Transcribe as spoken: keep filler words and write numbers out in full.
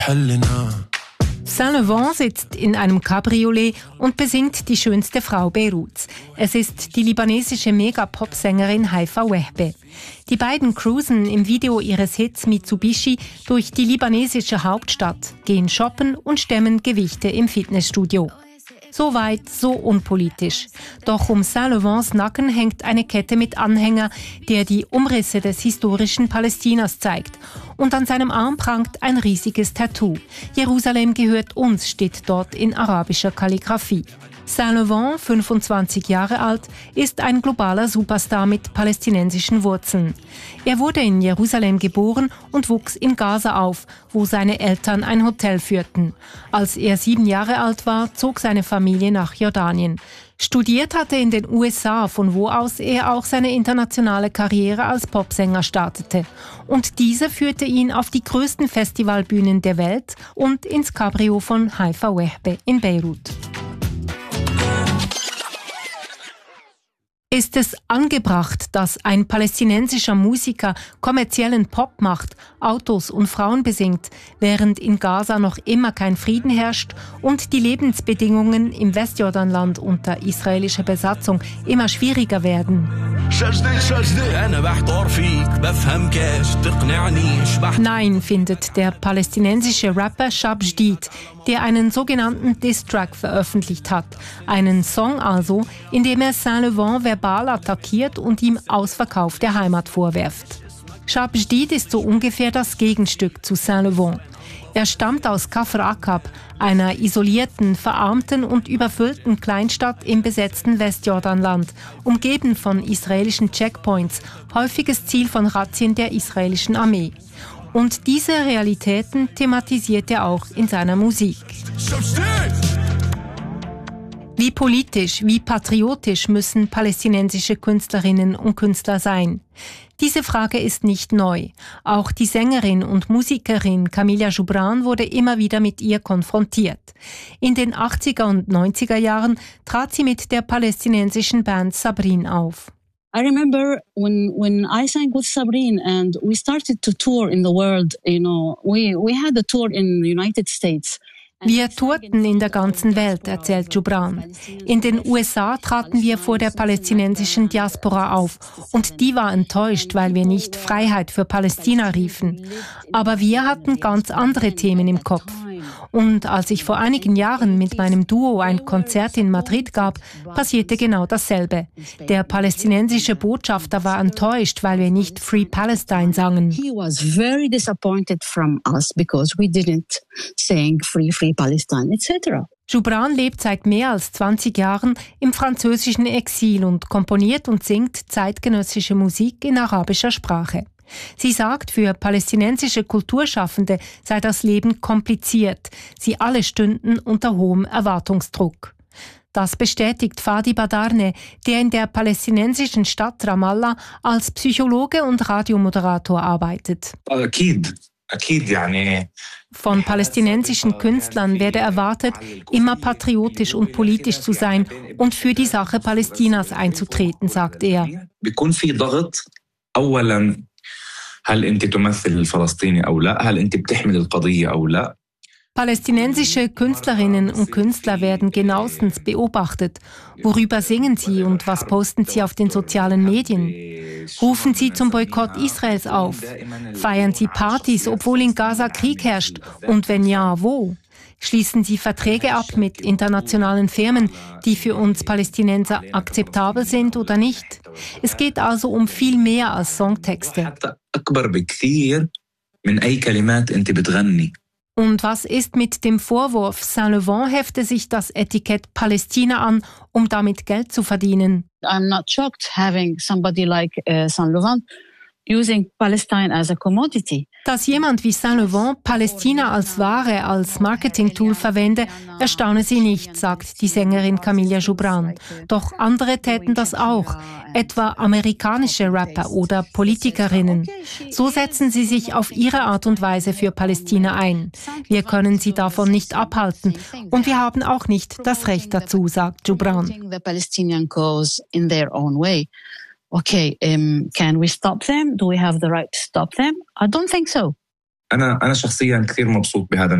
Saint-Laurent sitzt in einem Cabriolet und besingt die schönste Frau Beiruts. Es ist die libanesische Mega-Pop-Sängerin Haifa Wehbe. Die beiden cruisen im Video ihres Hits Mitsubishi durch die libanesische Hauptstadt, gehen shoppen und stemmen Gewichte im Fitnessstudio. So weit, so unpolitisch. Doch um Saint-Laurents Nacken hängt eine Kette mit Anhänger, der die Umrisse des historischen Palästinas zeigt. Und an seinem Arm prangt ein riesiges Tattoo. Jerusalem gehört uns, steht dort in arabischer Kalligraphie. Saint-Laurent, fünfundzwanzig Jahre alt, ist ein globaler Superstar mit palästinensischen Wurzeln. Er wurde in Jerusalem geboren und wuchs in Gaza auf, wo seine Eltern ein Hotel führten. Als er sieben Jahre alt war, zog seine Familie nach Jordanien. Studiert hatte in den U S A, von wo aus er auch seine internationale Karriere als Popsänger startete. Und diese führte ihn auf die größten Festivalbühnen der Welt und ins Cabrio von Haifa Wehbe in Beirut. Ist es angebracht, dass ein palästinensischer Musiker kommerziellen Pop macht, Autos und Frauen besingt, während in Gaza noch immer kein Frieden herrscht und die Lebensbedingungen im Westjordanland unter israelischer Besatzung immer schwieriger werden? Nein, findet der palästinensische Rapper Shab Jdid, der einen sogenannten Diss-Track veröffentlicht hat. Einen Song also, in dem er Saint-Laurent verbal attackiert und ihm Ausverkauf der Heimat vorwirft. Shab Jdid ist so ungefähr das Gegenstück zu Saint-Laurent. Er stammt aus Kafr Akab, einer isolierten, verarmten und überfüllten Kleinstadt im besetzten Westjordanland, umgeben von israelischen Checkpoints, häufiges Ziel von Razzien der israelischen Armee. Und diese Realitäten thematisiert er auch in seiner Musik. Wie politisch, wie patriotisch müssen palästinensische Künstlerinnen und Künstler sein? Diese Frage ist nicht neu. Auch die Sängerin und Musikerin Camilla Joubran wurde immer wieder mit ihr konfrontiert. In den achtziger und neunziger Jahren trat sie mit der palästinensischen Band Sabrin auf. I remember when when I sang with Sabrin and we started to tour in the world, you know, we we had a tour in the United States. Wir tourten in der ganzen Welt, erzählt Joubran. In den U S A traten wir vor der palästinensischen Diaspora auf und die war enttäuscht, weil wir nicht Freiheit für Palästina riefen. Aber wir hatten ganz andere Themen im Kopf. Und als ich vor einigen Jahren mit meinem Duo ein Konzert in Madrid gab, passierte genau dasselbe. Der palästinensische Botschafter war enttäuscht, weil wir nicht Free Palestine sangen. He was very disappointed from us because we didn't sing Free Free Palestine et cetera. Joubran lebt seit mehr als zwanzig Jahren im französischen Exil und komponiert und singt zeitgenössische Musik in arabischer Sprache. Sie sagt, für palästinensische Kulturschaffende sei das Leben kompliziert. Sie alle stünden unter hohem Erwartungsdruck. Das bestätigt Fadi Badarne, der in der palästinensischen Stadt Ramallah als Psychologe und Radiomoderator arbeitet. Von palästinensischen Künstlern werde erwartet, immer patriotisch und politisch zu sein und für die Sache Palästinas einzutreten, sagt er. هل أنت تمثل الفلسطيني أو لا؟ هل أنت بتحمل القضية أو لا؟ Palästinensische Künstlerinnen und Künstler werden genauestens beobachtet. Worüber singen sie und was posten sie auf den sozialen Medien? Rufen sie zum Boykott Israels auf? Feiern sie Partys, obwohl in Gaza Krieg herrscht? Und wenn ja, wo? Schließen sie Verträge ab mit internationalen Firmen, die für uns Palästinenser akzeptabel sind oder nicht? Es geht also um viel mehr als Songtexte. Und was ist mit dem Vorwurf, Saint-Laurent hefte sich das Etikett Palästina an, um damit Geld zu verdienen? I'm not shocked having somebody like uh, Saint-Laurent using Palestine as a commodity. Dass jemand wie Saint-Laurent Palästina als Ware, als Marketingtool verwende, erstaune sie nicht, sagt die Sängerin Camilla Joubran. Doch andere täten das auch, etwa amerikanische Rapper oder Politikerinnen. So setzen sie sich auf ihre Art und Weise für Palästina ein. Wir können sie davon nicht abhalten und wir haben auch nicht das Recht dazu, sagt Joubran. Okay, um, can we stop them? Do we have the right to stop them? I don't think so. أنا أنا شخصيا كثير مبسوط بهذا